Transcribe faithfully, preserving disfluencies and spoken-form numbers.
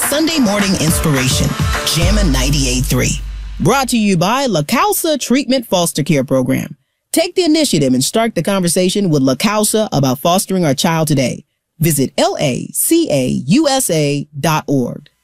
Sunday morning inspiration. Jammin' ninety-eight point three. Brought to you by La Causa Treatment Foster Care Program. Take the initiative and start the conversation with La Causa about fostering our child today. Visit L A C A U S A dot org.